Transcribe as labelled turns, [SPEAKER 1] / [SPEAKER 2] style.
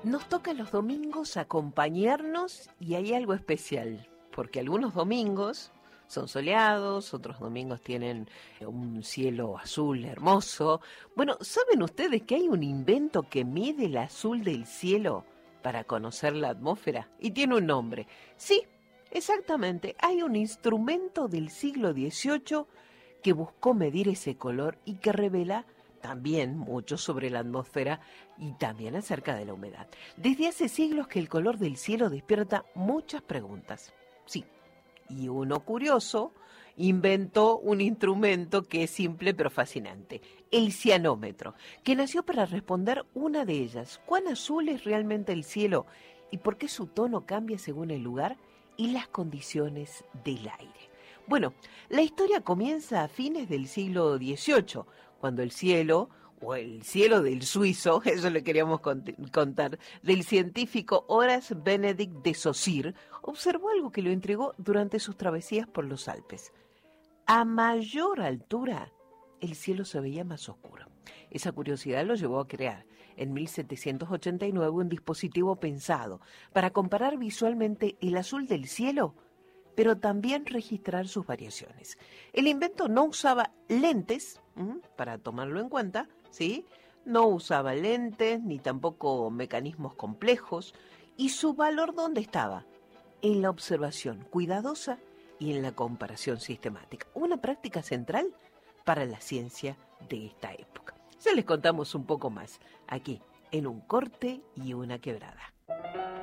[SPEAKER 1] Nos toca los domingos acompañarnos y hay algo especial, porque algunos domingos son soleados, otros domingos tienen un cielo azul hermoso. Bueno, ¿saben ustedes que hay un invento que mide el azul del cielo para conocer la atmósfera? Y tiene un nombre. Sí, exactamente, hay un instrumento del siglo XVIII que buscó medir ese color y que revela también mucho sobre la atmósfera y también acerca de la humedad. Desde hace siglos que el color del cielo despierta muchas preguntas. Sí, y uno curioso inventó un instrumento que es simple pero fascinante, el cianómetro, que nació para responder una de ellas: ¿cuán azul es realmente el cielo y por qué su tono cambia según el lugar y las condiciones del aire? Bueno, la historia comienza a fines del siglo XVIII, cuando el cielo, o el cielo del suizo, eso le queríamos contar, del científico Horace Benedict de Saussure, observó algo que lo intrigó durante sus travesías por los Alpes. A mayor altura, el cielo se veía más oscuro. Esa curiosidad lo llevó a crear en 1789 un dispositivo pensado para comparar visualmente el azul del cielo, pero también registrar sus variaciones. El invento no usaba lentes, para tomarlo en cuenta, ¿sí? No usaba lentes ni tampoco mecanismos complejos. ¿Y su valor dónde estaba? En la observación cuidadosa y en la comparación sistemática. Una práctica central para la ciencia de esta época. Ya les contamos un poco más aquí, en Un Corte y una Quebrada.